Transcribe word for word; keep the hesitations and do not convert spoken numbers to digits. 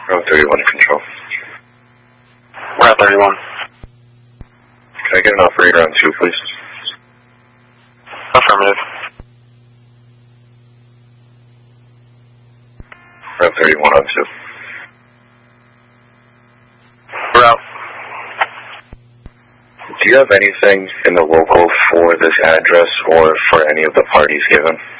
Route thirty-one control. Route thirty-one. Can I get an operator on two, please? Affirmative. Route thirty-one on two. Route. Do you have anything in the local for this address or for any of the parties given?